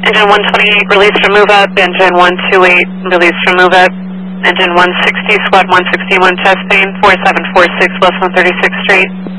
Engine 128 release from move up, engine 128 release from move up, engine 160 squad 161 testing, 4746 West 136th Street.